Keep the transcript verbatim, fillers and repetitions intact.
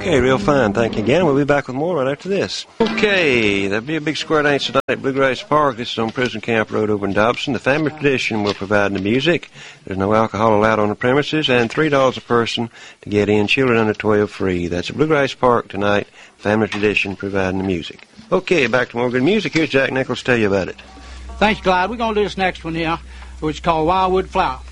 Okay, real fine. Thank you again. We'll be back with more right after this. Okay, there'll be a big square dance tonight at Bluegrass Park. This is on Prison Camp Road over in Dobson. The Family Tradition will provide the music. There's no alcohol allowed on the premises, and three dollars a person to get in. Children under twelve free. That's at Bluegrass Park tonight. Family Tradition providing the music. Okay, back to more good music. Here's Jack Nichols to tell you about it. Thanks, Clyde. We're going to do this next one here, which is called Wildwood Flower.